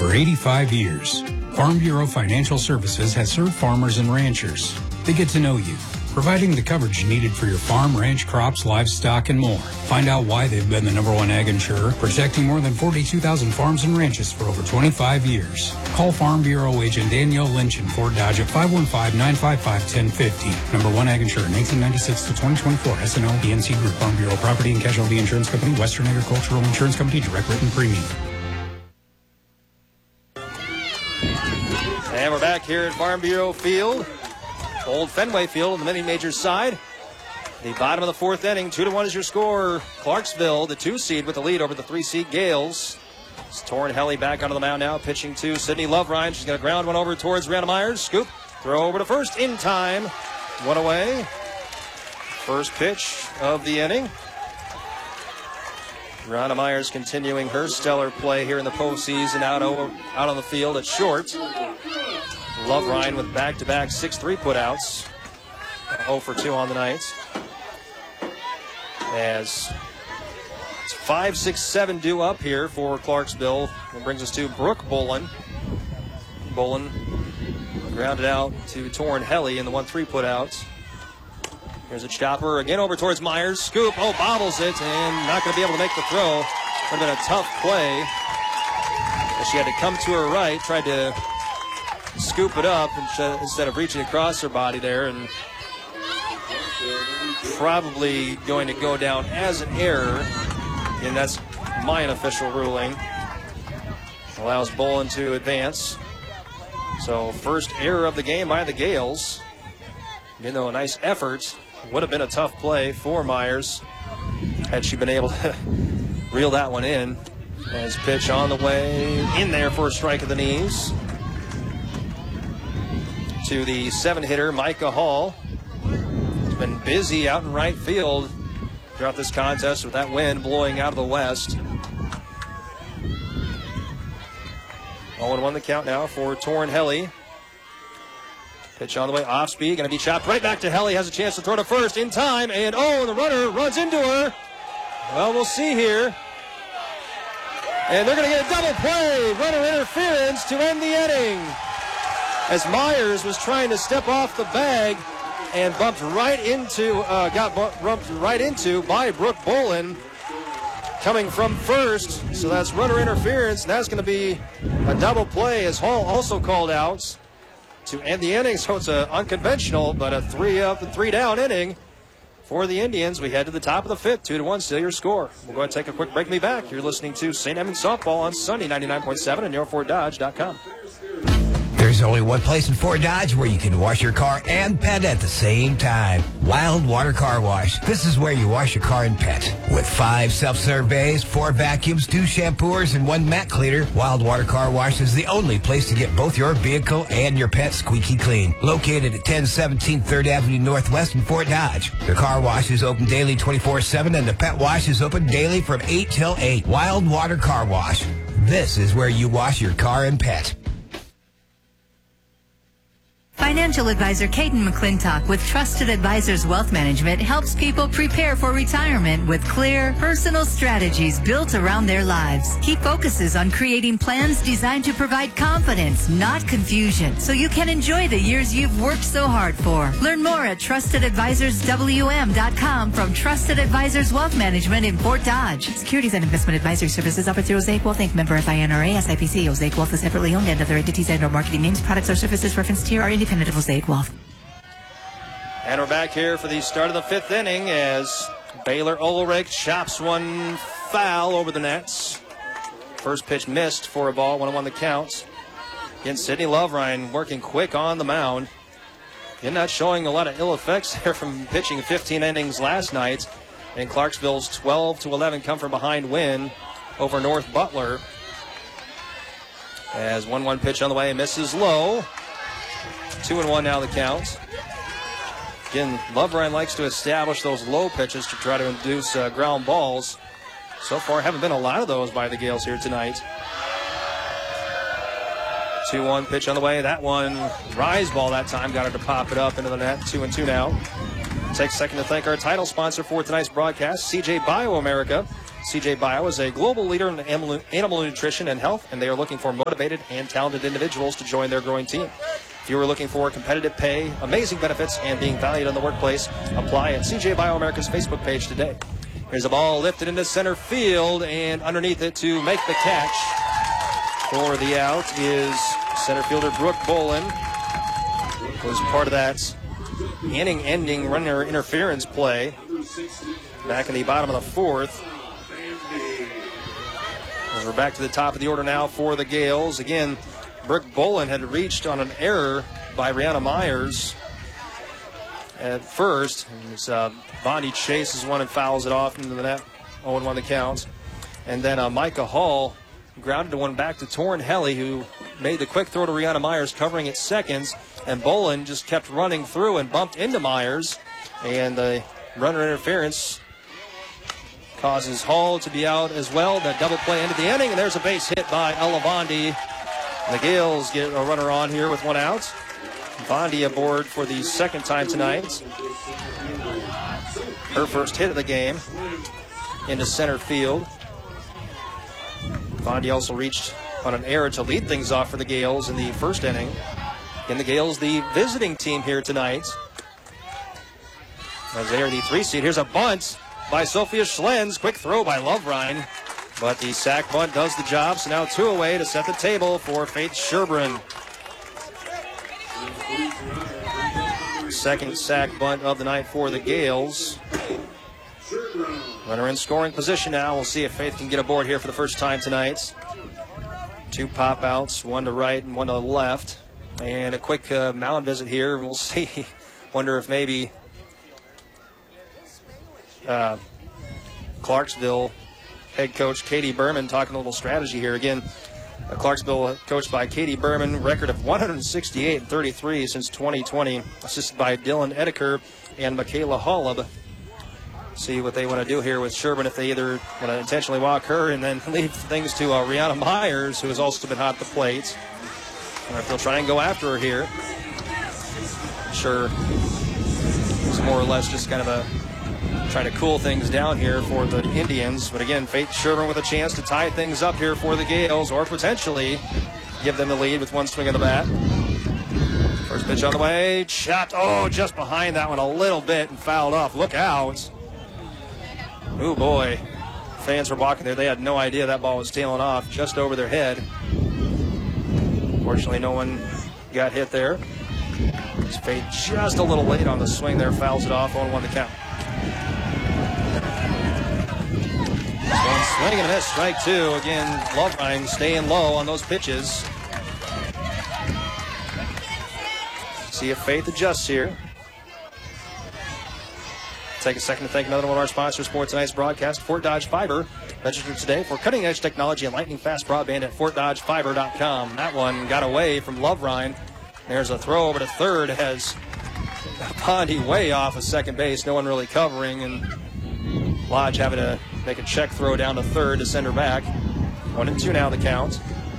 for 85 years. Farm Bureau Financial Services has served farmers and ranchers. They get to know you, providing the coverage needed for your farm, ranch, crops, livestock, and more. Find out why they've been the #1 ag insurer, protecting more than 42,000 farms and ranches for over 25 years. Call Farm Bureau agent Danielle Lynch in Fort Dodge at 515-955-1050. #1 ag insurer, 1996 to 2024. SNO, PNC Group, Farm Bureau Property and Casualty Insurance Company, Western Agricultural Insurance Company, direct written premium. And we're back here at Farm Bureau Field. Old Fenway Field on the mini-majors side. The bottom of the fourth inning, 2-1 is your score. Clarksville, the 2 seed, with the lead over the 3 seed Gales. It's Torrin Helly back onto the mound now, pitching to Sydney Lovrine. She's going to ground one over towards Brianna Myers. Scoop, throw over to first in time. One away. First pitch of the inning. Brianna Myers continuing her stellar play here in the postseason out on the field at short. Lovrine with back-to-back 6-3 putouts. 0 for 2 on the night. As it's 5, 6, 7 due up here for Clarksville. That brings us to Brooke Bolin. Bolin grounded out to Torrin Helly in the 1-3 putouts. Here's a chopper again over towards Myers. Scoop, bobbles it, and not going to be able to make the throw. Would have been a tough play. But she had to come to her right, tried to scoop it up instead of reaching across her body there, and probably going to go down as an error, and that's my unofficial ruling. Allows Bolin to advance. So first error of the game by the Gales. Even though a nice effort, would have been a tough play for Myers had she been able to reel that one in. As pitch on the way in there for a strike at the knees. To the 7-hitter, Micah Hall. He's been busy out in right field throughout this contest with that wind blowing out of the west. 0-1 the count now for Torrin Helly. Pitch on the way, off speed, going to be chopped right back to Helly. Has a chance to throw to first in time, and the runner runs into her. Well, we'll see here. And they're going to get a double play. Runner interference to end the inning. As Myers was trying to step off the bag and got bumped right into by Brooke Bolin coming from first. So that's runner interference, and that's going to be a double play as Hall also called out to end the inning. So it's an unconventional, but a 3-up and 3-down inning for the Indians. We head to the top of the 5th, 2-1, still your score. We'll go ahead and take a quick break and be back. You're listening to St. Edmunds Softball on Sunday 99.7 and NeoFortDodge.com. There's only one place in Fort Dodge where you can wash your car and pet at the same time. Wild Water Car Wash. This is where you wash your car and pet. With 5 self-serve bays, 4 vacuums, 2 shampoos, and 1 mat cleaner, Wild Water Car Wash is the only place to get both your vehicle and your pet squeaky clean. Located at 1017 3rd Avenue Northwest in Fort Dodge. The car wash is open daily 24/7, and the pet wash is open daily from 8 till 8. Wild Water Car Wash. This is where you wash your car and pet. Financial advisor Caden McClintock with Trusted Advisors Wealth Management helps people prepare for retirement with clear, personal strategies built around their lives. He focuses on creating plans designed to provide confidence, not confusion, so you can enjoy the years you've worked so hard for. Learn more at TrustedAdvisorsWM.com from Trusted Advisors Wealth Management in Fort Dodge. Securities and investment advisory services offered through Osaic Wealth Inc. Member FINRA, SIPC. Osaic Wealth is separately owned, and other entities and/or marketing names, products, or services referenced here are independent of Osaic Wealth. And we're back here for the start of the 5th inning as Baylor Ulrich chops one foul over the nets. First pitch missed for a ball, 1-1 the count. Again, Sydney Lovrine working quick on the mound. Again, not showing a lot of ill effects there from pitching 15 innings last night. And Clarksville's 12-11 come from behind win over North Butler. As 1-1 pitch on the way, misses low. 2-1 now the count. Again, Lovrine likes to establish those low pitches to try to induce ground balls. So far, haven't been a lot of those by the Gales here tonight. 2-1 pitch on the way. That one, rise ball that time. Got her to pop it up into the net. 2-2 now. Take a second to thank our title sponsor for tonight's broadcast, CJ BioAmerica. CJ Bio is a global leader in animal nutrition and health, and they are looking for motivated and talented individuals to join their growing team. If you are looking for competitive pay, amazing benefits, and being valued in the workplace, apply at CJ Bio America's Facebook page today. Here's a ball lifted into center field, and underneath it to make the catch for the out is center fielder Brooke Bolin. Was part of that inning-ending runner interference play back in the bottom of the fourth. As we're back to the top of the order now for the Gales. Again, Brooke Bolin had reached on an error by Rihanna Myers at first. Bondi chases one and fouls it off into the net. 0-1 the count. And then Micah Hall grounded one back to Torrin Helly, who made the quick throw to Rihanna Myers, covering it seconds. And Bolin just kept running through and bumped into Myers. And the runner interference causes Hall to be out as well. That double play into the inning, and there's a base hit by Ella Bondi. The Gales get a runner on here with one out. Bondi aboard for the second time tonight. Her first hit of the game into center field. Bondi also reached on an error to lead things off for the Gales in the first inning. And the Gales, the visiting team here tonight, as they are the 3 seed. Here's a bunt by Sophia Schlens. Quick throw by Loverein. But the sack bunt does the job. So now 2 away to set the table for Faith Sherburne. Second sack bunt of the night for the Gales. Runner in scoring position now. We'll see if Faith can get aboard here for the first time tonight. 2 pop outs, 1 to right and 1 to the left. And a quick mound visit here. We'll see. Wonder if maybe Clarksville head coach Katie Berman talking a little strategy here. Again, Clarksville coached by Katie Berman, record of 168-33 since 2020, assisted by Dylan Edeker and Michaela Hollab. See what they want to do here with Sherburne, if they either want to intentionally walk her and then leave things to Rihanna Myers, who has also been hot at the plate. Or if they'll try and go after her here. Sure, it's more or less just kind of trying to cool things down here for the Indians. But again, Faith Sherburne with a chance to tie things up here for the Gales, or potentially give them the lead with 1 swing of the bat. First pitch on the way, shot, just behind that one a little bit and fouled off. Look out. Oh boy, fans were walking there. They had no idea that ball was tailing off just over their head. Fortunately, no one got hit there. Faith just a little late on the swing there, fouls it off, 0-1 the count. Swing and a miss, strike 2. Again, Loverein staying low on those pitches. See if Faith adjusts here. Take a second to thank another one of our sponsors for tonight's broadcast, Fort Dodge Fiber. Register today for cutting-edge technology and lightning-fast broadband at FortDodgeFiber.com. That one got away from Loverein. There's a throw over to third. It has Bondi way off of second base. No one really covering, and Lodge having to make a check throw down to third to send her back. 1-2 now the count.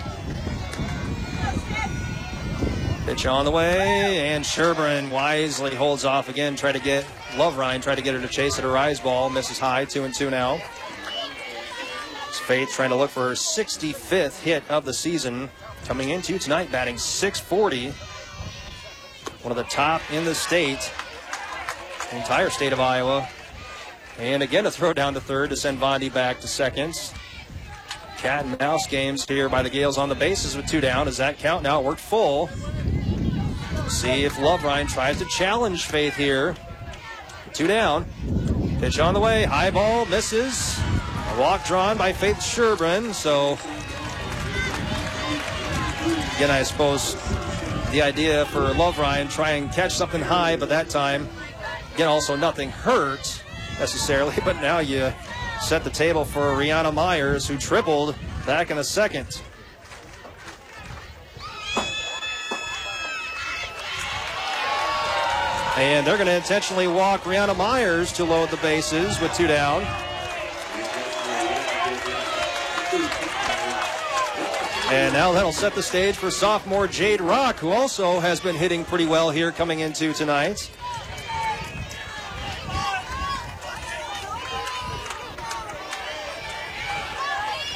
Pitch on the way, and Sherburne wisely holds off again. Try to get Loverein, try to get her to chase at her rise ball. Misses high, 2-2 now. It's Faith trying to look for her 65th hit of the season. Coming into tonight, batting .640. One of the top in the state, the entire state of Iowa. And again, a throw down to third to send Bondi back to second. Cat and mouse games here by the Gales on the bases with 2 down. As that count now worked full. See if Loverein tries to challenge Faith here. 2 down. Pitch on the way. High ball misses. A walk drawn by Faith Sherburne. So, again, I suppose the idea for Loverein, try and catch something high, but that time, again, also nothing hurt necessarily. But now you set the table for Rihanna Myers, who tripled back in the second. And they're going to intentionally walk Rihanna Myers to load the bases with 2 down. And now that'll set the stage for sophomore Jade Rock, who also has been hitting pretty well here coming into tonight.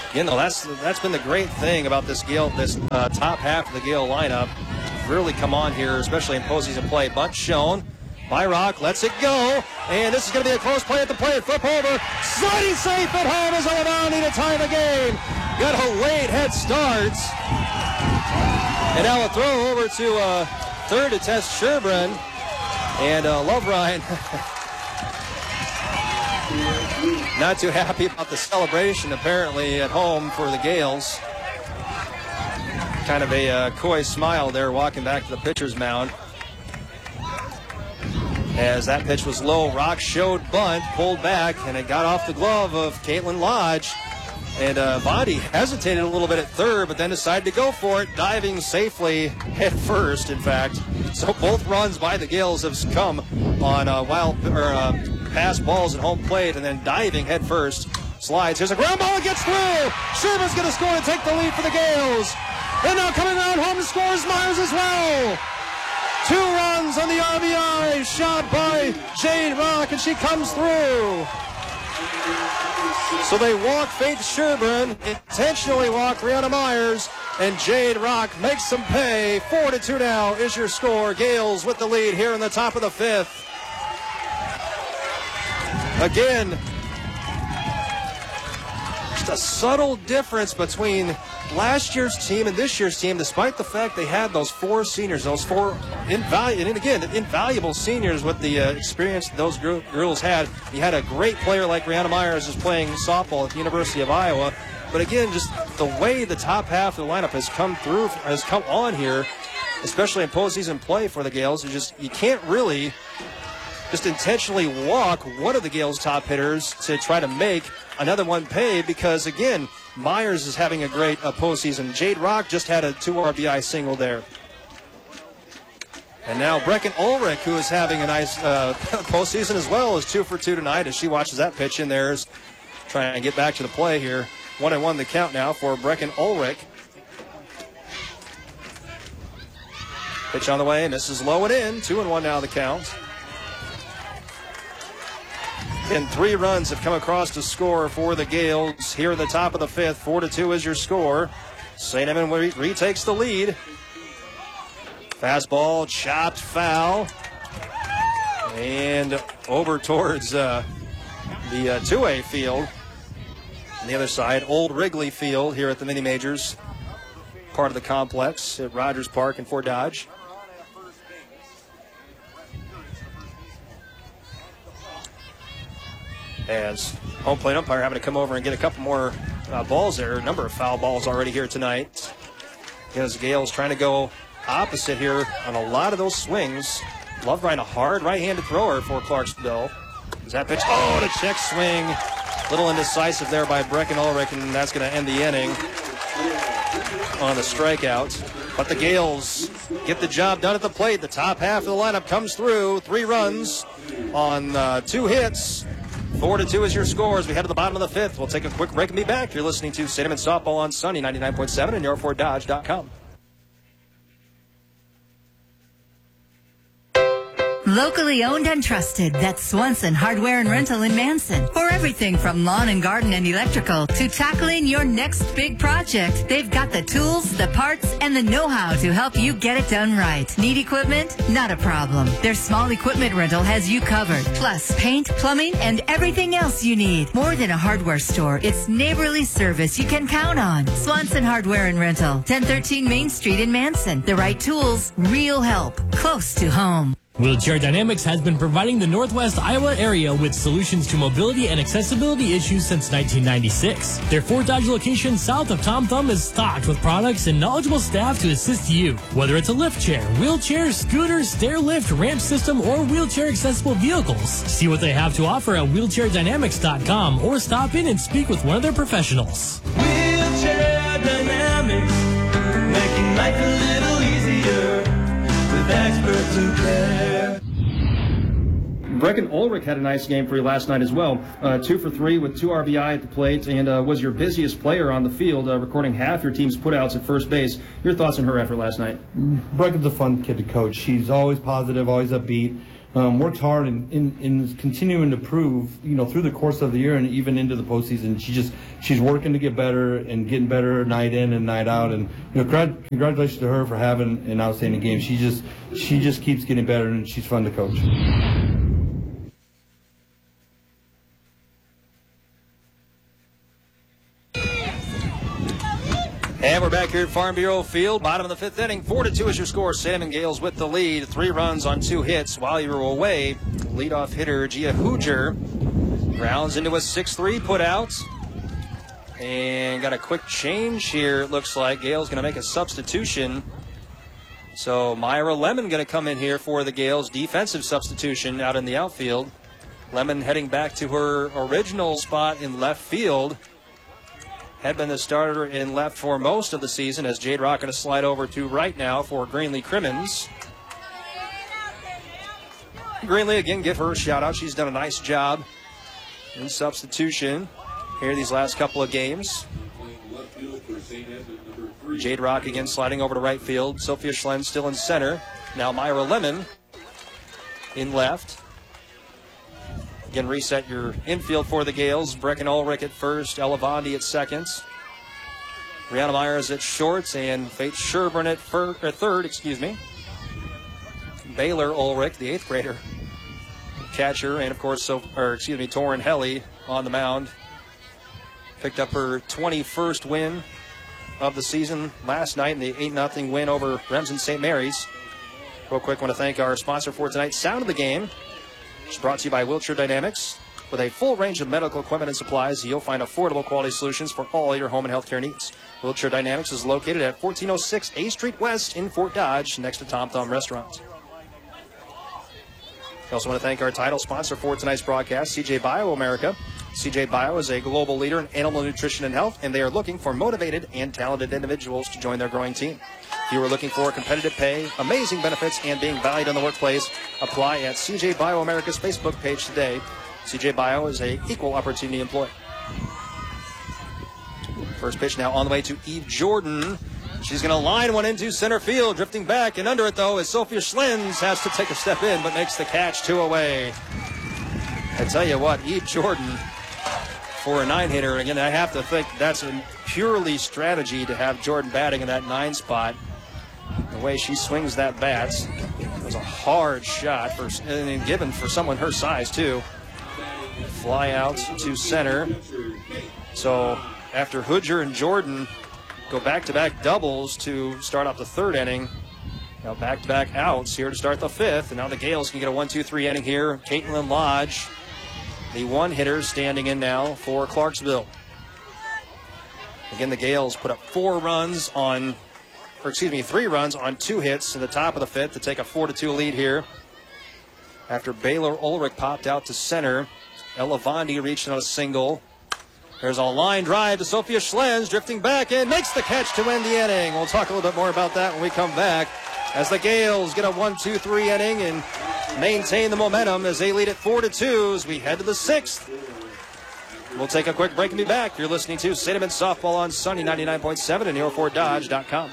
You know, that's been the great thing about this top half of the Gale lineup. Really come on here, especially in postseason play. Bunt shown by Rock, lets it go, and this is going to be a close play at the plate. Flip over, sliding safe at home as Alabama to tie the game. Got a late head start. And now a throw over to third to Tess Sherburne. And Lovrine not too happy about the celebration apparently at home for the Gales. Kind of a coy smile there walking back to the pitcher's mound. As that pitch was low, Rock showed bunt, pulled back, and it got off the glove of Caitlin Lodge. And Bondi hesitated a little bit at third, but then decided to go for it, diving safely head first, in fact. So both runs by the Gales have come on pass balls at home plate, and then diving head first. Slides. Here's a ground ball. It gets through. Sherman's going to score and take the lead for the Gales. And now coming around home scores Myers as well. 2 runs on the RBI, shot by Jade Rock, and she comes through. So they walk Faith Sherburne, intentionally walk Brianna Myers, and Jade Rock makes them pay. 4-2 now is your score. Gales with the lead here in the top of the 5th. Again, just a subtle difference between last year's team and this year's team, despite the fact they had those 4 seniors, those 4 invaluable seniors with the experience those girls had. You had a great player like Brianna Myers who's playing softball at the University of Iowa. But again, just the way the top half of the lineup has come on here, especially in postseason play for the Gales, you can't really just intentionally walk one of the Gales' top hitters to try to make another one pay because, again, Myers is having a great postseason. Jade Rock just had a 2 RBI single there. And now Brecken Ulrich, who is having a nice postseason as well, is 2 for 2 tonight as she watches that pitch in there, is trying to get back to the play here. 1-1 the count now for Brecken Ulrich. Pitch on the way, and this is low and in. 2-1 now the count. And 3 runs have come across to score for the Gales here at the top of the 5th. 4-2 is your score. St. Edmund retakes the lead. Fastball chopped foul. And over towards the 2A field. On the other side, Old Wrigley Field here at the Mini Majors. Part of the complex at Rogers Park in Fort Dodge. As home plate umpire having to come over and get a couple more balls there. A number of foul balls already here tonight. Because Gales trying to go opposite here on a lot of those swings. Lovrine, a hard right-handed thrower for Clarksville. Is that pitch? Oh, the check swing. Little indecisive there by Brecken Ulrich, and that's going to end the inning on the strikeout. But the Gales get the job done at the plate. The top half of the lineup comes through. 3 runs on 2 hits. 4-2 is your score as we head to the bottom of the 5th. We'll take a quick break and be back. You're listening to St. Edmund Softball on Sunny 99.7 and YourFortDodge.com. Locally owned and trusted, that's Swanson Hardware and Rental in Manson. For everything from lawn and garden and electrical to tackling your next big project, they've got the tools, the parts, and the know-how to help you get it done right. Need equipment? Not a problem. Their small equipment rental has you covered. Plus, paint, plumbing, and everything else you need. More than a hardware store, it's neighborly service you can count on. Swanson Hardware and Rental, 1013 Main Street in Manson. The right tools, real help, close to home. Wheelchair Dynamics has been providing the Northwest Iowa area with solutions to mobility and accessibility issues since 1996. Their Fort Dodge location south of Tom Thumb is stocked with products and knowledgeable staff to assist you. Whether it's a lift chair, wheelchair, scooter, stair lift, ramp system, or wheelchair accessible vehicles. See what they have to offer at wheelchair-dynamics.com or stop in and speak with one of their professionals. Wheelchair Dynamics, making life a little easier with experts who care. Brecken Ulrich had a nice game for you last night as well. 2 for 3 with 2 RBI at the plate and was your busiest player on the field, recording half your team's putouts at first base. Your thoughts on her effort last night? Brecken's a fun kid to coach. She's always positive, always upbeat. works hard and continuing to prove, through the course of the year and even into the postseason. She's working to get better and getting better night in and night out. And congratulations to her for having an outstanding game. She just keeps getting better, and she's fun to coach. And we're back here at Farm Bureau Field, bottom of the 5th inning. 4-2 is your score. Salmon Gales with the lead. 3 runs on 2 hits while you were away. Leadoff hitter Gia Hooger rounds into a 6-3 put out. And got a quick change here, it looks like. Gales going to make a substitution. So Myra Lemon going to come in here for the Gales. Defensive substitution out in the outfield. Lemon heading back to her original spot in left field. Had been the starter in left for most of the season, as Jade Rock going to slide over to right now for Greenlee Crimmins. Greenlee, again, give her a shout out. She's done a nice job in substitution here these last couple of games. Jade Rock again sliding over to right field. Sophia Schlenz still in center. Now Myra Lemon in left. Again, reset your infield for the Gales. Brecken Ulrich at first, Ella Vondi at second. Brianna Myers at short, and Faith Sherburne at third. Baylor Ulrich, the 8th grader, catcher, and of course, Torin Helly on the mound. Picked up her 21st win of the season last night in the 8-0 win over Remsen St. Mary's. Real quick, want to thank our sponsor for tonight's Sound of the Game. It's brought to you by Wiltshire Dynamics. With a full range of medical equipment and supplies, you'll find affordable quality solutions for all your home and healthcare needs. Wiltshire Dynamics is located at 1406 A Street West in Fort Dodge, next to Tom Thumb Restaurant. We also want to thank our title sponsor for tonight's broadcast, CJ Bio America. CJ Bio is a global leader in animal nutrition and health, and they are looking for motivated and talented individuals to join their growing team. If you are looking for competitive pay, amazing benefits, and being valued in the workplace, apply at CJ Bio America's Facebook page today. CJ Bio is an equal opportunity employer. First pitch now on the way to Eve Jordan. She's going to line one into center field. Drifting back and under it, though, is Sophia Schlenz. Has to take a step in, but makes the catch 2 away. I tell you what, Eve Jordan for a 9-hitter. Again, I have to think that's a purely strategy to have Jordan batting in that 9 spot. The way she swings that bat, it was a hard shot and given for someone her size, too. Fly out to center. So after Hooger and Jordan go back-to-back doubles to start off the 3rd inning, now back-to-back outs here to start the 5th, and now the Gales can get a 1-2-3 inning here. Caitlin Lodge, the 1-hitter, standing in now for Clarksville. Again, the Gales put up 3 runs on 2 hits in the top of the 5th to take a 4-2 lead here. After Baylor Ulrich popped out to center, Ella Vondi reached on a single. There's a line drive to Sophia Schlenz, drifting back and makes the catch to end the inning. We'll talk a little bit more about that when we come back, as the Gales get a 1-2-3 inning and maintain the momentum as they lead at 4-2 as we head to the 6th. We'll take a quick break and be back. You're listening to State of Softball on Sunny 99.7 and NeoFortDodge.com.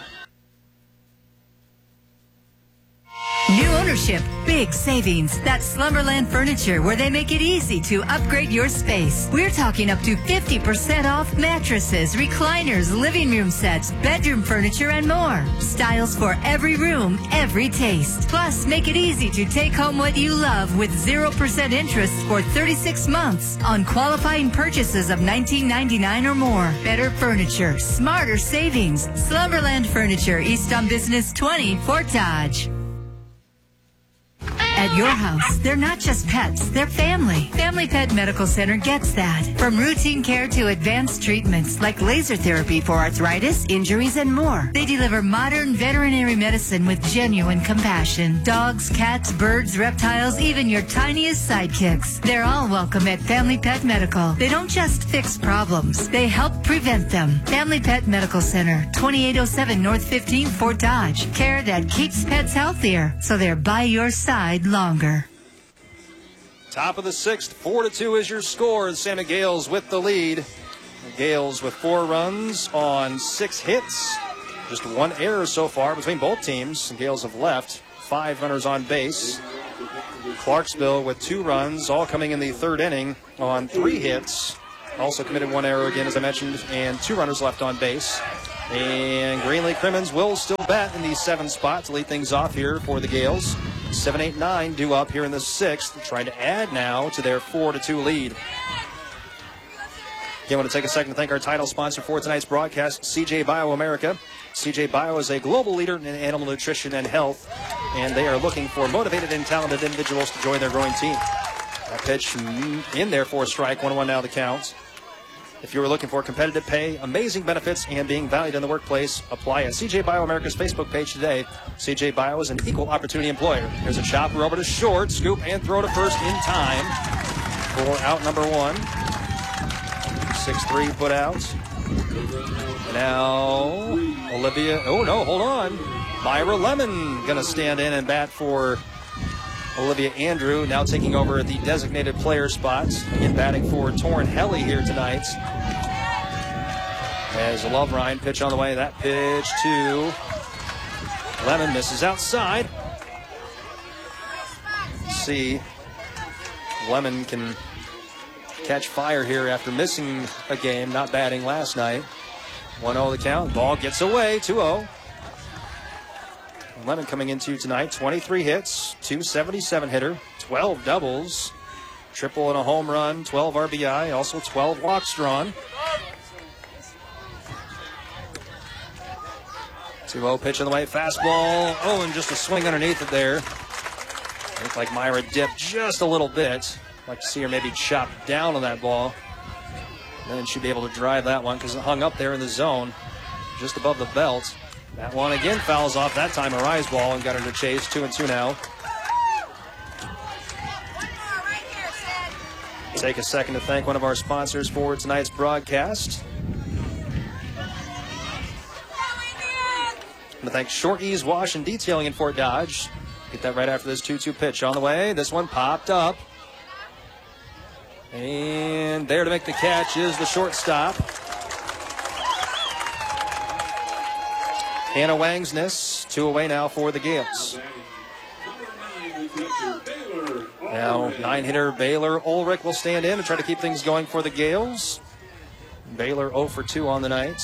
New ownership, big savings. That's Slumberland Furniture, where they make it easy to upgrade your space. We're talking up to 50% off mattresses, recliners, living room sets, bedroom furniture, and more. Styles for every room, every taste. Plus, make it easy to take home what you love with 0% interest for 36 months on qualifying purchases of $19.99 or more. Better furniture, smarter savings. Slumberland Furniture, East on Business 20, Fort Dodge. At your house, they're not just pets, they're family. Family Pet Medical Center gets that. From routine care to advanced treatments like laser therapy for arthritis, injuries, and more. They deliver modern veterinary medicine with genuine compassion. Dogs, cats, birds, reptiles, even your tiniest sidekicks. They're all welcome at Family Pet Medical. They don't just fix problems, they help prevent them. Family Pet Medical Center, 2807 North 15, Fort Dodge. Care that keeps pets healthier, so they're by your side longer. Top of the 6th, 4-2 is your score. The Salmon Gales with the lead. The Gales with 4 runs on 6 hits. Just 1 error so far between both teams. The Gales have left 5 runners on base. Clarksville with 2 runs, all coming in the 3rd inning on 3 hits. Also committed 1 error again, as I mentioned, and 2 runners left on base. And Green Lake Crimmins will still bat in the 7th spot to lead things off here for the Gales. 7, 8, 9 due up here in the 6th, trying to add now to their 4-2 lead. Again, I want to take a second to thank our title sponsor for tonight's broadcast, CJ Bio America. CJ Bio is a global leader in animal nutrition and health, and they are looking for motivated and talented individuals to join their growing team. That pitch in there for a strike, 1-1 now the count. If you are looking for competitive pay, amazing benefits, and being valued in the workplace, apply at CJ Bio America's Facebook page today. CJ Bio is an equal opportunity employer. There's a chopper over to short, scoop, and throw to first in time for out number 1. 6-3 put out. Now, Olivia, oh no, hold on. Myra Lemon going to stand in and bat for Olivia Andrew, now taking over the designated player spot. Again, batting for Torrin Helly here tonight. As Love Ryan pitch on the way, that pitch to Lemon misses outside. Let's see, Lemon can catch fire here after missing a game, not batting last night. 1-0 the count. Ball gets away, 2-0. Lemon coming into tonight, 23 hits, 277 hitter, 12 doubles, triple and a home run, 12 RBI, also 12 walks drawn. 2-0 pitch on the way, fastball. Oh, and just a swing underneath it there. Looked like Myra dipped just a little bit. Like to see her maybe chop down on that ball. And then she'd be able to drive that one because it hung up there in the zone just above the belt. That one again fouls off, that time a rise ball, and got her to chase. 2-2 now. Take a second to thank one of our sponsors for tonight's broadcast. I'm going to thank Shorty's Wash and Detailing in Fort Dodge. Get that right after this 2-2 pitch on the way. This one popped up. And there to make the catch is the shortstop, Hannah Wangsness. 2 away now for the Gales. Now 9-hitter Baylor Ulrich will stand in and try to keep things going for the Gales. Baylor 0 for 2 on the night.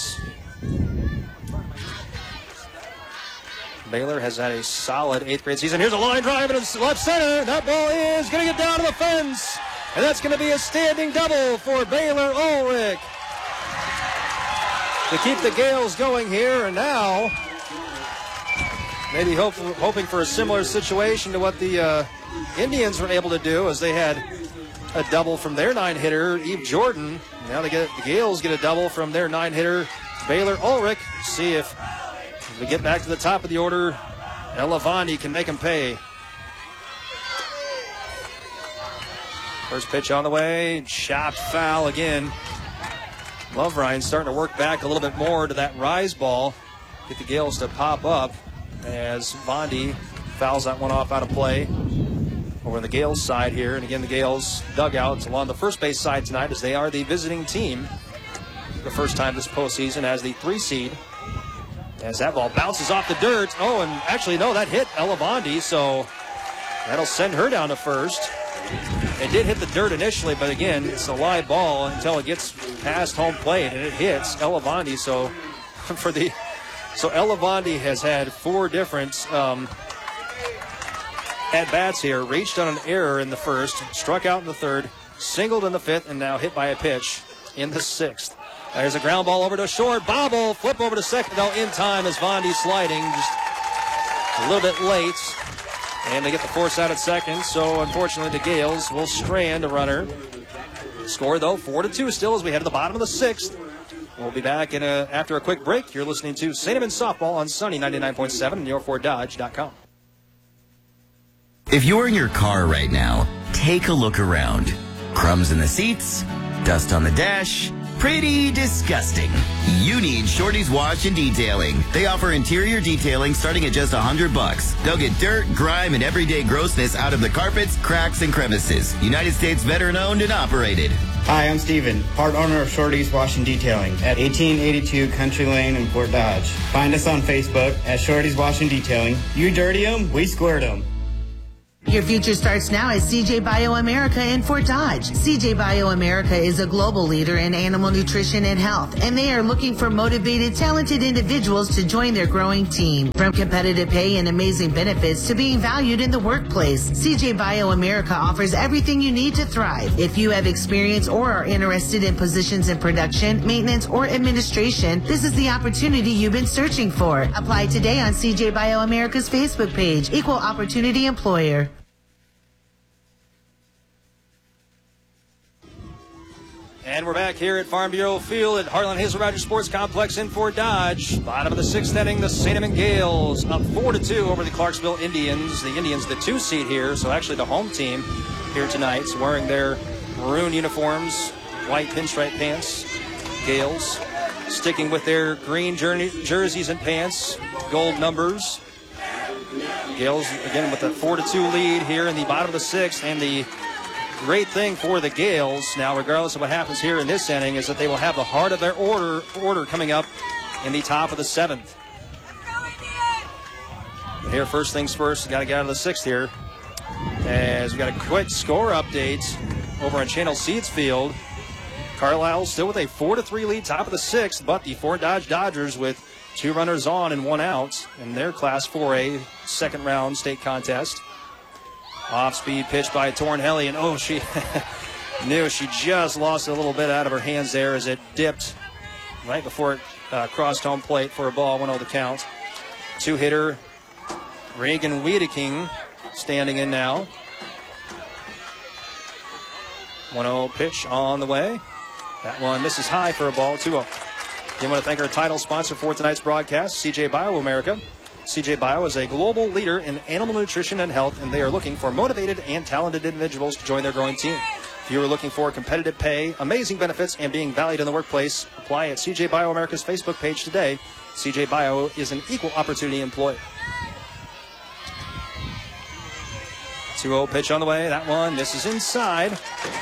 Baylor has had a solid 8th grade season. Here's a line drive into left center. That ball is going to get down to the fence. And that's going to be a standing double for Baylor Ulrich to keep the Gales going here. And now, maybe hoping for a similar situation to what the Indians were able to do, as they had a double from their 9-hitter, Eve Jordan. Now the Gales get a double from their 9-hitter, Baylor Ulrich. See if we get back to the top of the order, Ella Vondi can make them pay. First pitch on the way, chopped foul again. Love Ryan starting to work back a little bit more to that rise ball. Get the Gales to pop up as Vondi fouls that one off out of play over on the Gales side here. And again, the Gales dugouts along the first base side tonight, as they are the visiting team for the first time this postseason as the 3 seed. As that ball bounces off the dirt. Oh, and actually, no, that hit Ella Vondi, so that'll send her down to first. It did hit the dirt initially, but again, it's a live ball until it gets past home plate, and it hits Ella Vondi. So Ella Vondi has had 4 different at-bats here. Reached on an error in the first, struck out in the 3rd, singled in the 5th, and now hit by a pitch in the 6th. There's a ground ball over to short, bobble, flip over to second, though in time as Vondi sliding just a little bit late. And they get the force out at second, so unfortunately the Gales will strand a runner. Score, though, 4-2 still as we head to the bottom of the 6th. We'll be back after a quick break. You're listening to St. Edmunds Softball on Sunny 99.7 and YourFordDodge.com. If you're in your car right now, take a look around. Crumbs in the seats, dust on the dash. Pretty disgusting. You need Shorty's Wash and Detailing. They offer interior detailing starting at just $100. They'll get dirt, grime, and everyday grossness out of the carpets, cracks, and crevices. United States veteran owned and operated. Hi, I'm Steven, part owner of Shorty's Wash and Detailing at 1882 Country Lane in Fort Dodge. Find us on Facebook at Shorty's Wash and Detailing. You dirty them, we squirt them. Your future starts now at CJ BioAmerica in Fort Dodge. CJ BioAmerica is a global leader in animal nutrition and health, and they are looking for motivated, talented individuals to join their growing team. From competitive pay and amazing benefits to being valued in the workplace, CJ BioAmerica offers everything you need to thrive. If you have experience or are interested in positions in production, maintenance, or administration, this is the opportunity you've been searching for. Apply today on CJ BioAmerica's Facebook page, Equal Opportunity Employer. And we're back here at Farm Bureau Field at Heartland Hazel Rogers Sports Complex in Fort Dodge. Bottom of the sixth inning, the Sandeman Gales up 4-2 over the Clarksville Indians. The Indians, the 2 seed here, so actually the home team here tonight, wearing their maroon uniforms, white pinstripe pants. Gales sticking with their green jerseys and pants, gold numbers. Gales again with a 4-2 lead here in the bottom of the sixth, and the great thing for the Gales now, regardless of what happens here in this inning, is that they will have the heart of their order coming up in the top of the seventh. Here, first things first, got to get out of the sixth here, as we got a quick score update over on Channel Seeds Field. Carlisle still with a 4-3 lead, top of the sixth, but the Fort Dodge Dodgers with 2 runners on and 1 out in their Class 4A second round state contest. Off-speed pitch by Tornhelli, and she knew she just lost a little bit out of her hands there as it dipped right before it crossed home plate for a ball, 1-0 the count. 2-hitter Reagan Wiedeking standing in now. 1-0 pitch on the way. That one misses high for a ball, 2-0. We want to thank our title sponsor for tonight's broadcast, CJ BioAmerica. CJ Bio is a global leader in animal nutrition and health, and they are looking for motivated and talented individuals to join their growing team. If you are looking for competitive pay, amazing benefits, and being valued in the workplace, apply at CJ BioAmerica's Facebook page today. CJ Bio is an equal opportunity employer. 2-0 pitch on the way. That one misses inside.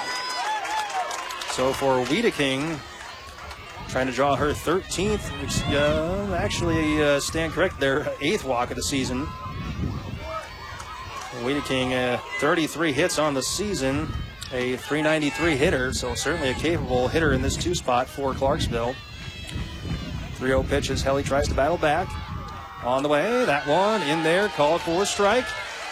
So for Wiedeking, trying to draw her 13th, stand correct, their 8th walk of the season. Wiedeking, 33 hits on the season, a .393 hitter, so certainly a capable hitter in this 2 spot for Clarksville. 3-0 pitch as Helly tries to battle back. On the way, that one in there, called for a strike.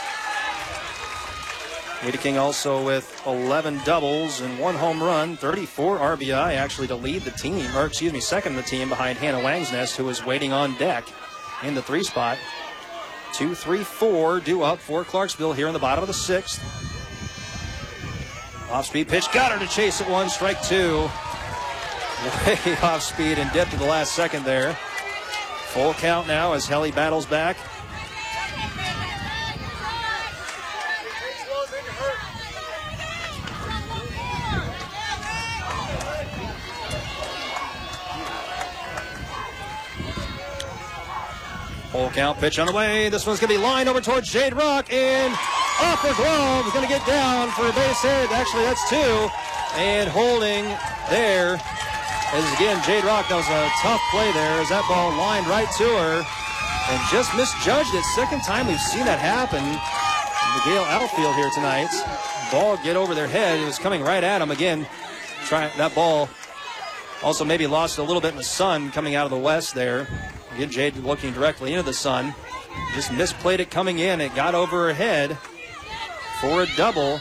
Wiedeking also with 11 doubles and 1 home run, 34 RBI actually to lead the team, second in the team behind Hannah Wangsness, who is waiting on deck in the 3 spot. 2-3-4 due up for Clarksville here in the bottom of the 6th. Off-speed pitch, got her to chase it 1, strike 2. Way off speed and dipped to the last second there. Full count now as Helly battles back. Full count pitch on the way. This one's going to be lined over towards Jade Rock, and off her glove is going to get down for a base hit. Actually, that's 2. And holding there is, again, Jade Rock. That was a tough play there as that ball lined right to her and just misjudged it. Second time we've seen that happen in the Gale outfield here tonight. Ball get over their head. It was coming right at them again. That ball also maybe lost a little bit in the sun coming out of the west there. Again, Jade looking directly into the sun. Just misplayed it coming in. It got over her head for a double.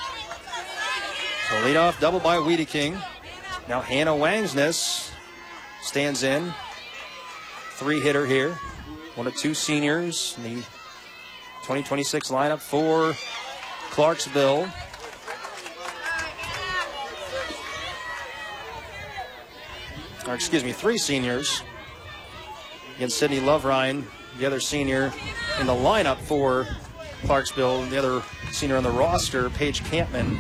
So leadoff double by Wiedeking. Now Hannah Wangsness stands in. 3-hitter here. One of 2 seniors in the 2026 lineup for Clarksville. Or 3 seniors. Again, Sydney Lovrine, the other senior in the lineup for Clarksville. The other senior on the roster, Paige Campman.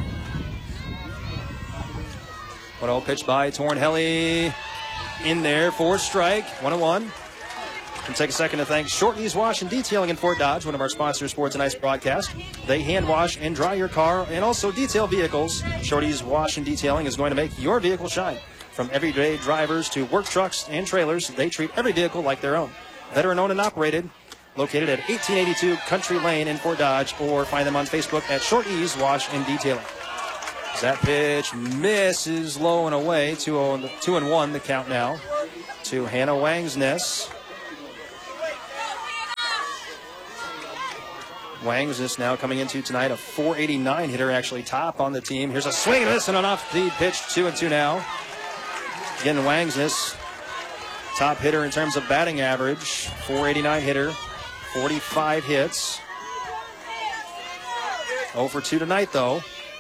1-0 pitch by Tornhelli. In there for a strike. 1-1. And take a second to thank Shorty's Wash and Detailing in Fort Dodge, one of our sponsors for tonight's broadcast. They hand wash and dry your car and also detail vehicles. Shorty's Wash and Detailing is going to make your vehicle shine. From everyday drivers to work trucks and trailers, they treat every vehicle like their own. Veteran-owned and operated, located at 1882 Country Lane in Fort Dodge, or find them on Facebook at Shorty's Wash and Detailing. That pitch misses low and away. 2-1 the count now to Hannah Wangsness. Wangsness now coming into tonight a .489 hitter, actually top on the team. Here's a swing and miss and an off-speed pitch. 2-2 now. Again, Wangsness, top hitter in terms of batting average. .489 hitter, 45 hits. 0 for 2 tonight, though.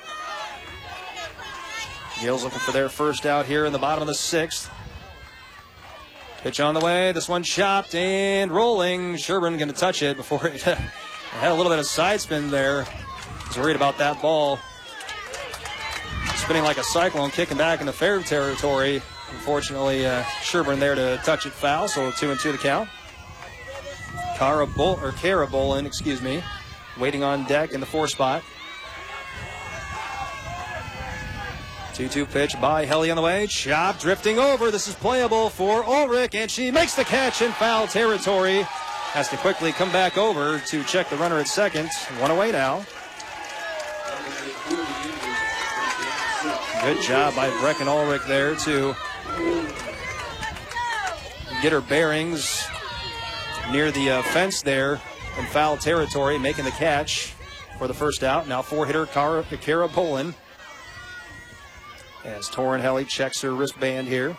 Gales looking for their first out here in the bottom of the 6th. Pitch on the way. This one chopped and rolling. Sherburne going to touch it before it had a little bit of side spin there. Was worried about that ball spinning like a cyclone, kicking back into fair territory. Unfortunately, Sherburne there to touch it foul, so 2-2 the count. Kara Bolin, waiting on deck in the 4 spot. 2-2 pitch by Helly on the way. Chop drifting over. This is playable for Ulrich, and she makes the catch in foul territory. Has to quickly come back over to check the runner at second. 1 away now. Good job by Brecken Ulrich there to get her bearings near the fence there in foul territory, making the catch for the first out. Now 4-hitter Kara Bolin, as Torin Helly checks her wristband here.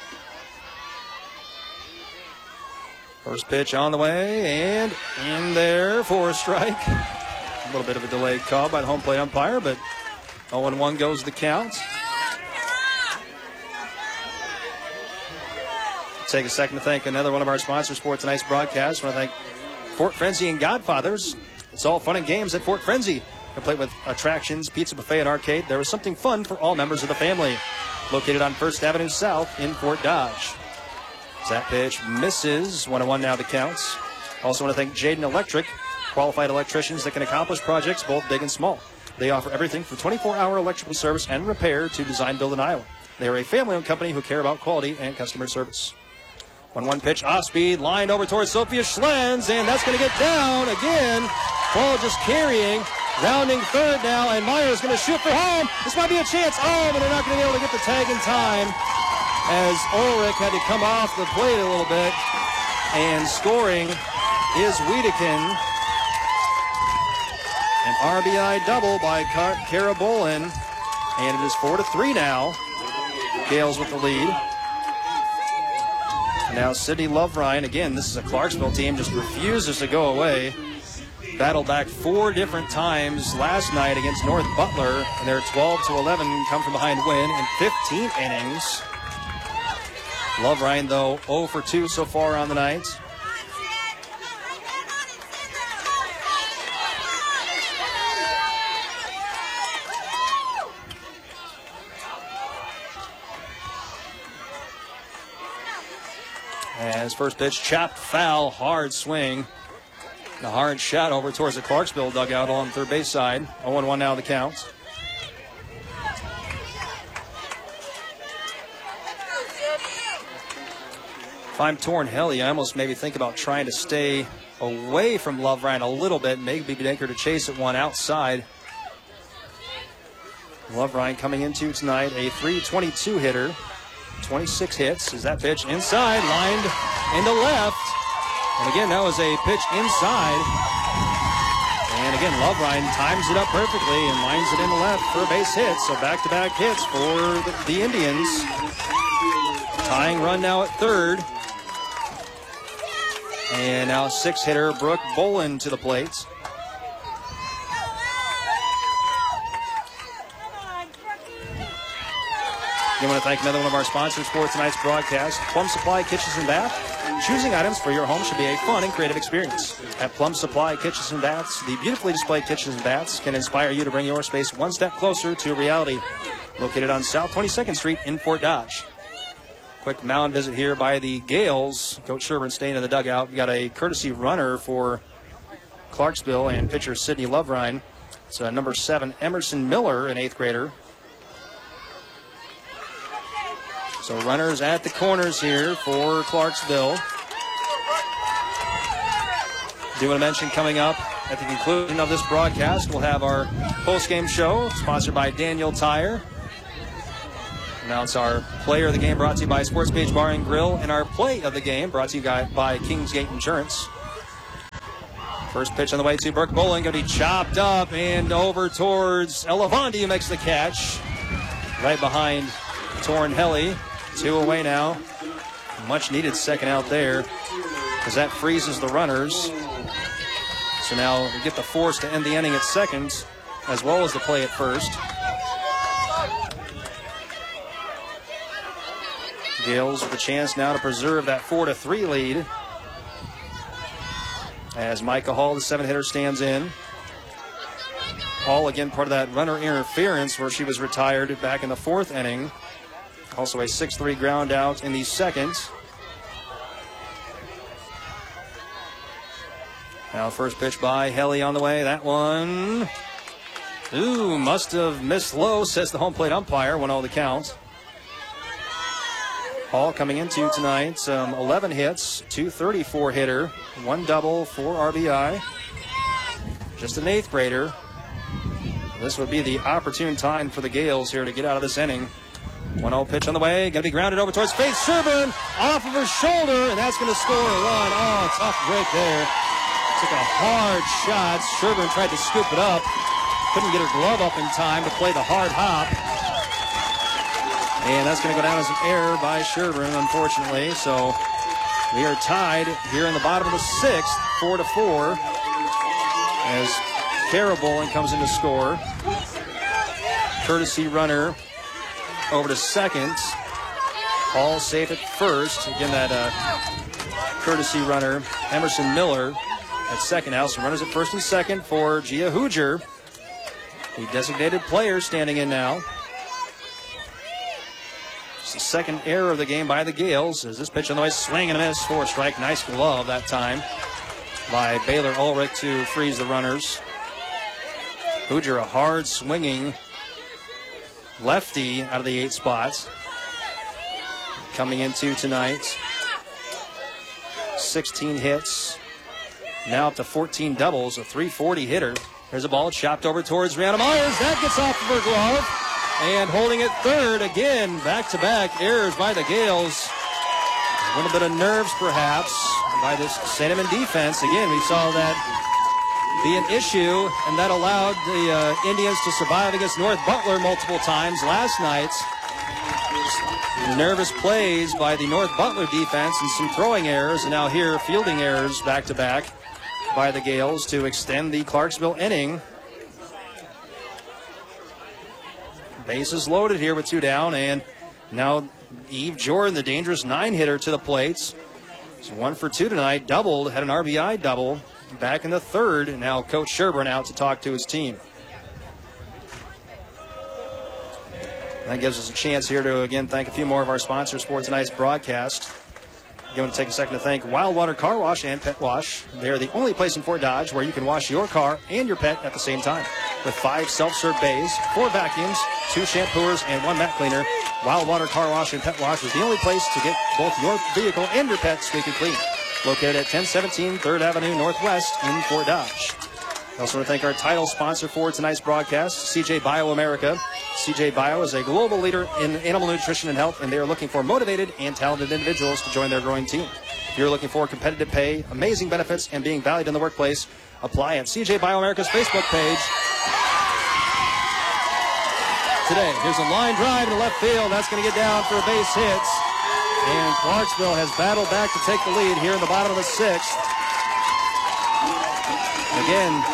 First pitch on the way, and in there for a strike. A little bit of a delayed call by the home plate umpire, but 0-1 goes the count. Take a second to thank another one of our sponsors for tonight's broadcast. I want to thank Fort Frenzy and Godfathers. It's all fun and games at Fort Frenzy. Complete with attractions, pizza buffet, and arcade. There is something fun for all members of the family. Located on 1st Avenue South in Fort Dodge. That pitch misses. 1-1 now the counts. Also want to thank Jaden Electric, qualified electricians that can accomplish projects both big and small. They offer everything from 24-hour electrical service and repair to design build in Iowa. They are a family-owned company who care about quality and customer service. 1-1 pitch, off speed, lined over towards Sophia Schlenz, and that's going to get down again. Ball just carrying, rounding third now, and Meyer's going to shoot for home. This might be a chance. Oh, but they're not going to be able to get the tag in time, as Ulrich had to come off the plate a little bit, and scoring is Wiedekin. An RBI double by Kara Bolin, and it is 4-3 now. Gales with the lead. Now Sydney Lovrine, again, this is a Clarksville team, just refuses to go away. Battled back 4 different times last night against North Butler, and their 12-11 come from behind win in 15 innings. Lovrine, though, 0 for 2 so far on the night. As first pitch, chopped foul, hard swing. The hard shot over towards the Clarksville dugout on third base side. 0-1 now the count. If I'm Torin Helly, I almost maybe think about trying to stay away from Lovrine a little bit, maybe Baker to chase at one outside. Lovrine coming into tonight a .322 hitter, 26 hits. Is that pitch inside, lined into left. And again, that was a pitch inside. And again, Lovrine times it up perfectly and lines it in the left for a base hit. So back-to-back hits for the Indians. Tying run now at third. And now 6-hitter Brooke Bolin to the plate. I want to thank another one of our sponsors for tonight's broadcast, Plum Supply Kitchens and Bath. Choosing items for your home should be a fun and creative experience. At Plum Supply Kitchens and Baths, the beautifully displayed kitchens and baths can inspire you to bring your space one step closer to reality. Located on South 22nd Street in Fort Dodge. Quick mound visit here by the Gales. Coach Sherburne staying in the dugout. We got a courtesy runner for Clarksville and pitcher Sydney Lovrine. It's number 7, Emerson Miller, an 8th grader. So runners at the corners here for Clarksville. Do want to mention coming up at the conclusion of this broadcast, we'll have our post-game show sponsored by Daniel Tire. Announce our player of the game brought to you by Sports Page Bar and Grill, and our play of the game brought to you by Kingsgate Insurance. First pitch on the way to Brooke Bolin, going to be chopped up and over towards Elevandi, who makes the catch. Right behind Torrin Helly. 2 away now. Much needed second out there, because that freezes the runners. So now we get the force to end the inning at second, as well as the play at first. Gales with a chance now to preserve that 4-3 lead, as Micah Hall, the 7-hitter, stands in. Hall, again, part of that runner interference where she was retired back in the 4th inning. Also a 6-3 ground out in the second. Now first pitch by Helly on the way. That one, must have missed low, says the home plate umpire. 1-0 the count. Hall coming into tonight, 11 hits, 234 hitter, 1 double, 4 RBI. Just an 8th grader. This would be the opportune time for the Gales here to get out of this inning. 1-0 pitch on the way, going to be grounded over towards Faith Sherburne, off of her shoulder, and that's going to score a run. Oh, tough break there. Took a hard shot. Sherburne tried to scoop it up. Couldn't get her glove up in time to play the hard hop. And that's going to go down as an error by Sherburne, unfortunately. So we are tied here in the bottom of the 6th, 4-4, as Kara Bolin comes in to score. Courtesy runner over to second. Hall safe at first. Again, that courtesy runner, Emerson Miller, at second now. So runners at first and second for Gia Hooger, the designated player, standing in now. It's the second error of the game by the Gales, as this pitch on the way, swing and a miss for a strike. Nice glove that time by Baylor Ulrich to freeze the runners. Hooger, a hard swinging lefty out of the 8 spots. Coming into tonight, 16 hits, now up to 14 doubles, a 340 hitter. There's a ball chopped over towards Rihanna Myers. That gets off of her glove. And holding it third again, back-to-back errors by the Gales. A little bit of nerves, perhaps, by this Sandeman defense. Again, we saw that be an issue, and that allowed the Indians to survive against North Butler multiple times last night. Nervous plays by the North Butler defense and some throwing errors, and now here fielding errors back-to-back by the Gales to extend the Clarksville inning. Bases loaded here with 2 down, and now Eve Jordan, the dangerous 9-hitter, to the plates. So 1 for 2 tonight, doubled, had an RBI double. Back in the 3rd, and now Coach Sherburne out to talk to his team. That gives us a chance here to, again, thank a few more of our sponsors for tonight's broadcast. I'm going to take a second to thank Wildwater Car Wash and Pet Wash. They're the only place in Fort Dodge where you can wash your car and your pet at the same time. With 5 self-serve bays, 4 vacuums, 2 shampooers, and 1 mat cleaner, Wildwater Car Wash and Pet Wash is the only place to get both your vehicle and your pet squeaky clean. Located at 1017 3rd Avenue Northwest in Fort Dodge. I also want to thank our title sponsor for tonight's broadcast, CJ Bio America. CJ Bio is a global leader in animal nutrition and health, and they are looking for motivated and talented individuals to join their growing team. If you're looking for competitive pay, amazing benefits, and being valued in the workplace, apply at CJ Bio America's Facebook page today. Here's a line drive to left field. That's going to get down for a base hit. And Clarksville has battled back to take the lead here in the bottom of the 6th. Again,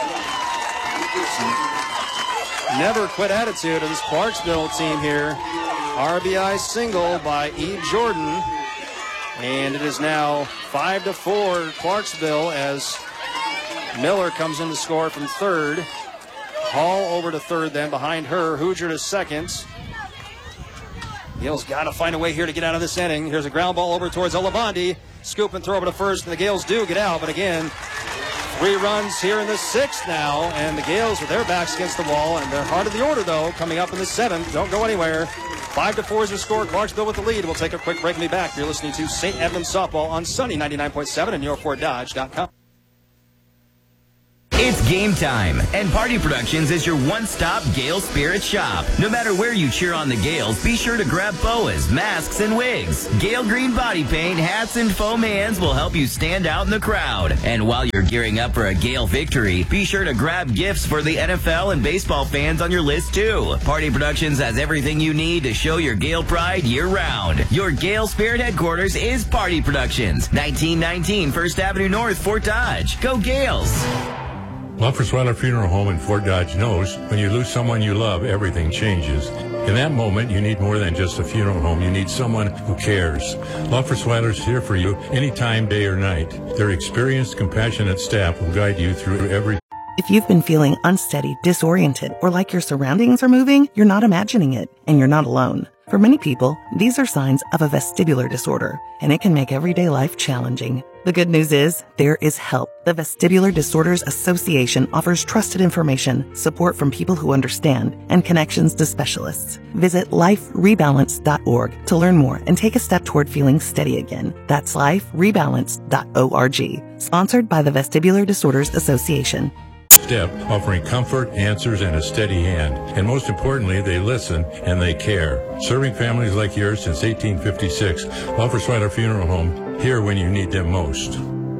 never quit attitude of this Clarksville team here. RBI single by Eve Jordan. And it is now 5-4 Clarksville as Miller comes in to score from 3rd. Hall over to 3rd then behind her. Hooger to 2nd. Gales got to find a way here to get out of this inning. Here's a ground ball over towards Elevandi. Scoop and throw over to 1st, and the Gales do get out. But again, 3 runs here in the 6th now, and the Gales with their backs against the wall, and they're hard of the order, though, coming up in the 7th. Don't go anywhere. 5-4 is the score. Clarksville with the lead. We'll take a quick break and be back. You're listening to St. Edmunds Softball on Sunny 99.7 and YourFortDodge.com. It's game time, and Party Productions is your one-stop Gale Spirit shop. No matter where you cheer on the Gales, be sure to grab boas, masks, and wigs. Gale Green body paint, hats, and foam hands will help you stand out in the crowd. And while you're gearing up for a Gale victory, be sure to grab gifts for the NFL and baseball fans on your list, too. Party Productions has everything you need to show your Gale pride year-round. Your Gale Spirit headquarters is Party Productions, 1919 First Avenue North, Fort Dodge. Go Gales! Luffersweiler Funeral Home in Fort Dodge knows when you lose someone you love, everything changes. In that moment, you need more than just a funeral home. You need someone who cares. Luffersweiler's here for you anytime, day or night. Their experienced, compassionate staff will guide you through every. If you've been feeling unsteady, disoriented, or like your surroundings are moving, you're not imagining it, and you're not alone. For many people, these are signs of a vestibular disorder, and it can make everyday life challenging. The good news is, there is help. The Vestibular Disorders Association offers trusted information, support from people who understand, and connections to specialists. Visit liferebalance.org to learn more and take a step toward feeling steady again. That's liferebalance.org. Sponsored by the Vestibular Disorders Association. Step, offering comfort, answers, and a steady hand. And most importantly, they listen and they care. Serving families like yours since 1856, Luffersweiler Funeral Home, here when you need them most.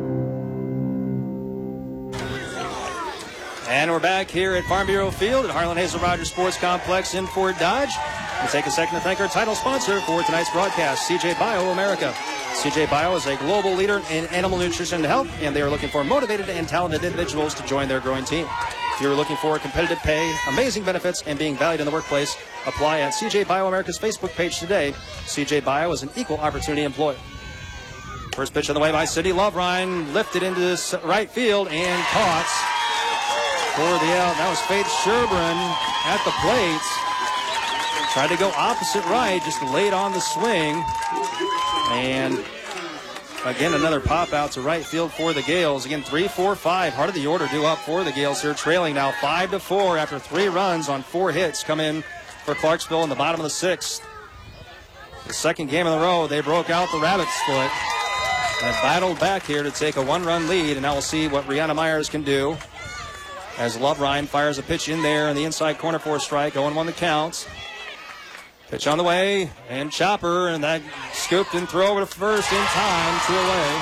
And we're back here at Farm Bureau Field at Harlan Hazel Rogers Sports Complex in Fort Dodge. We'll take a second to thank our title sponsor for tonight's broadcast, CJ Bio America. CJ Bio is a global leader in animal nutrition and health, and they are looking for motivated and talented individuals to join their growing team. If you're looking for competitive pay, amazing benefits, and being valued in the workplace, apply at CJ Bio America's Facebook page today. CJ Bio is an equal opportunity employer. First pitch on the way by Cindy Lovrine, lifted into this right field and caught for the out. That was Faith Sherburne at the plate. Tried to go opposite right, just late on the swing. And again, another pop out to right field for the Gales. Again, 3-4-5. Heart of the order due up for the Gales here, trailing now 5-4 after 3 runs on 4 hits come in for Clarksville in the bottom of the 6th. The second game in a row, they broke out the Rabbits split and battled back here to take a 1-run lead. And now we'll see what Brianna Myers can do as Lovrine fires a pitch in there in the inside corner for a strike. 0-1 the count. Pitch on the way, and Chopper, and that scooped and throw over to first in time, 2 away.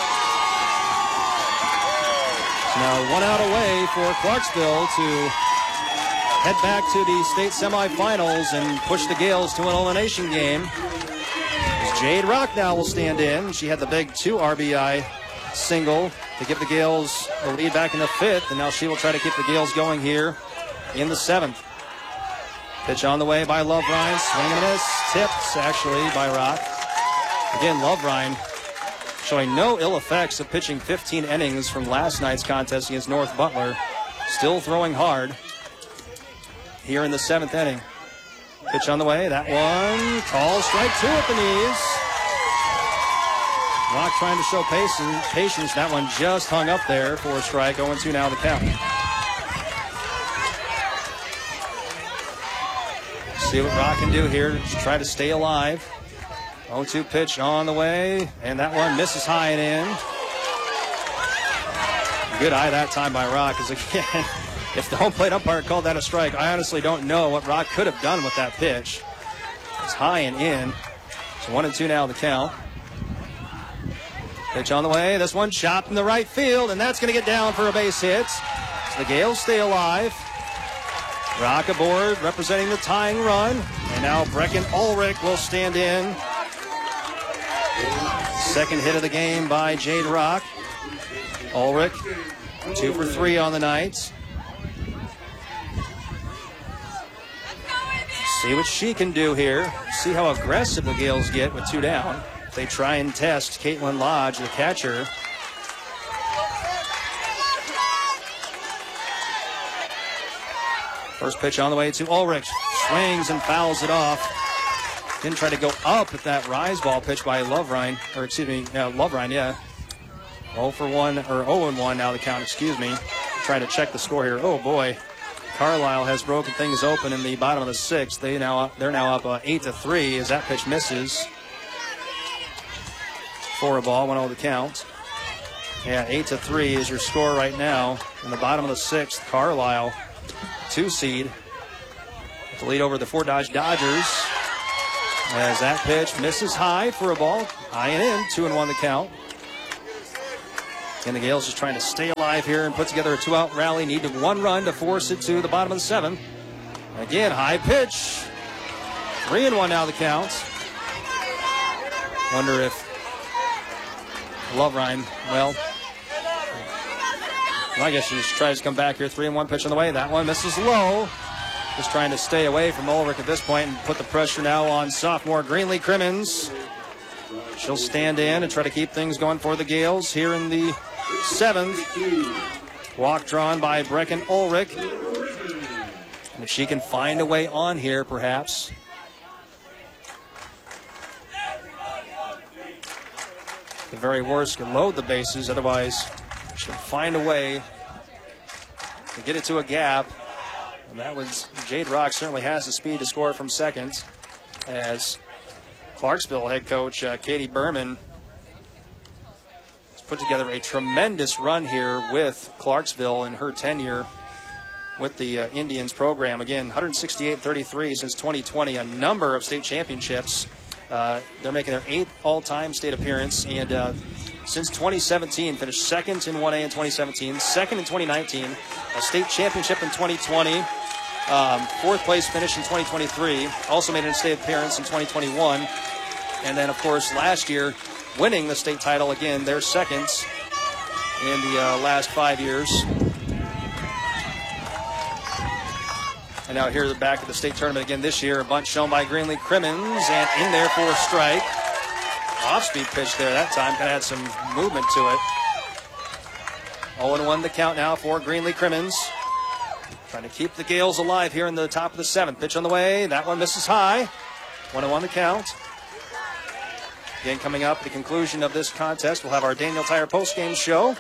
So now 1 out away for Clarksville to head back to the state semifinals and push the Gales to an elimination game. As Jade Rock now will stand in. She had the big 2 RBI single to give the Gales the lead back in the 5th, and now she will try to keep the Gales going here in the 7th. Pitch on the way by Lovrine, swing and a miss, tipped actually by Rock. Again, Lovrine showing no ill effects of pitching 15 innings from last night's contest against North Butler. Still throwing hard here in the 7th inning. Pitch on the way, that one, call strike 2 at the knees. Rock trying to show patience. That one just hung up there for a strike, 0-2 now the count. See what Rock can do here to try to stay alive. 0-2 pitch on the way, and that one misses high and in. Good eye that time by Rock, because again, if the home plate umpire called that a strike, I honestly don't know what Rock could have done with that pitch. It's high and in. So 1-2 now the count. Pitch on the way, this one chopped in the right field, and that's going to get down for a base hit. So the Gales stay alive. Rock aboard, representing the tying run. And now Brecken Ulrich will stand in. Second hit of the game by Jade Rock. Ulrich, 2 for 3 on the night. See what she can do here. See how aggressive the Gales get with 2 down. They try and test Caitlin Lodge, the catcher. First pitch on the way to Ulrich. Swings and fouls it off. Didn't try to go up at that rise ball pitch by Lovrine. Or excuse me, Lovrine, yeah. 0-1 now the count, excuse me. Try to check the score here. Oh boy. Carlisle has broken things open in the bottom of the 6th. They're now up 8-3 as that pitch misses. For a ball, 1-0 the count. Yeah, 8-3 is your score right now. In the bottom of the 6th, Carlisle, 2 seed, with the lead over the Fort Dodge Dodgers. As that pitch misses high for a ball, high and in, 2-1 the count. And the Gales just trying to stay alive here and put together a 2-out rally. Need 1 run to force it to the bottom of the 7th. Again, high pitch. 3-1 now the count. Wonder if Loverein, well, I guess she just tries to come back here. 3-1 pitch on the way. That one misses low. Just trying to stay away from Ulrich at this point and put the pressure now on sophomore Greenlee Crimmins. She'll stand in and try to keep things going for the Gales here in the 7th. Walk drawn by Brecken Ulrich. And if she can find a way on here, perhaps. The very worst can load the bases. Otherwise, she'll find a way to get it to a gap. And that was Jade Rock certainly has the speed to score from second, as Clarksville head coach Katie Berman has put together a tremendous run here with Clarksville in her tenure with the Indians program. Again, 168-33 since 2020, a number of state championships. They're making their 8th all-time state appearance, and since 2017, finished 2nd in 1A in 2017, 2nd in 2019, a state championship in 2020, 4th place finish in 2023, also made a state appearance in 2021, and then, of course, last year, winning the state title again, their 2nd in the last 5 years. And now here back at the state tournament again this year, a bunch shown by Greenlee Crimmins, and in there for a strike. Off-speed pitch there that time, kind of had some movement to it. 0-1 the count now for Greenlee Crimmins. Trying to keep the Gales alive here in the top of the 7th. Pitch on the way, that one misses high. 1-1 the count. Again, coming up at the conclusion of this contest, we'll have our Daniel Tire postgame show.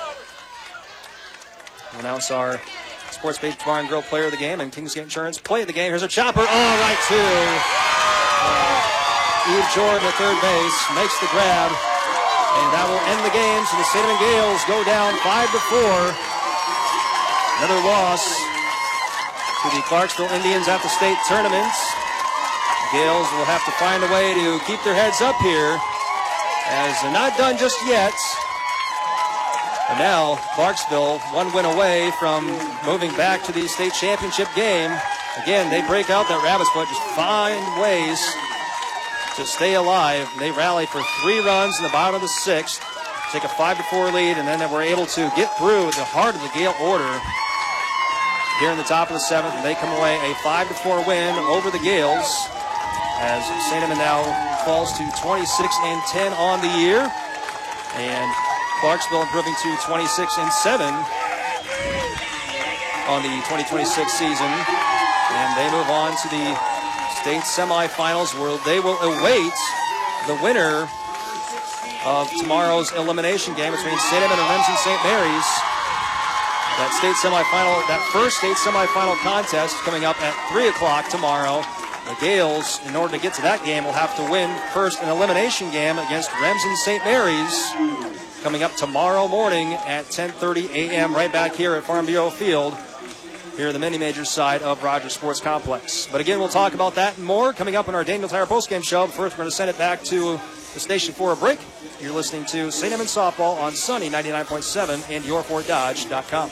We'll announce our Sports Page Bar and Grill player of the game and Kingsgate Insurance play of the game. Here's a chopper, right to Eve Jordan at third base, makes the grab, and that will end the game. So the Sandeman Gales go down 5-4. Another loss to the Clarksville Indians at the state tournament. The Gales will have to find a way to keep their heads up here, as they're not done just yet. And now Clarksville 1 win away from moving back to the state championship game. Again, they break out that rabbit's foot, just find ways to stay alive. They rally for 3 runs in the bottom of the 6th, take a 5-4 lead, and then they were able to get through the heart of the Gale order here in the top of the 7th, and they come away a 5-4 win over the Gales, as Sandeman now falls to 26-10 on the year, and Clarksville improving to 26-7 on the 2026 season, and they move on to the state semifinals, where they will await the winner of tomorrow's elimination game between Sandeman and Remsen St. Mary's. That state semifinal, that first state semifinal contest coming up at 3 o'clock tomorrow. The Gales, in order to get to that game, will have to win first an elimination game against Remsen St. Mary's, coming up tomorrow morning at 10:30 a.m. right back here at Farm Bureau Field, here in the mini-major side of Rogers Sports Complex. But again, we'll talk about that and more coming up in our Daniel Tire postgame show. But first, we're going to send it back to the station for a break. You're listening to Sandeman Softball on Sunny 99.7 and YourFortDodge.com.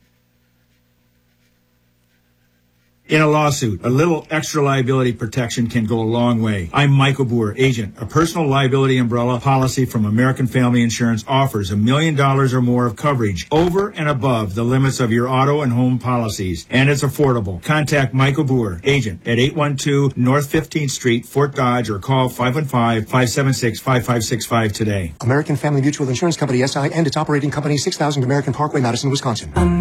In a lawsuit, a little extra liability protection can go a long way. I'm Michael Boer, agent. A personal liability umbrella policy from American Family Insurance offers $1 million or more of coverage over and above the limits of your auto and home policies, and it's affordable. Contact Michael Boer, agent, at 812 North 15th Street, Fort Dodge, or call 515-576-5565 today. American Family Mutual Insurance Company, SI, and its operating company, 6000 American Parkway, Madison, Wisconsin.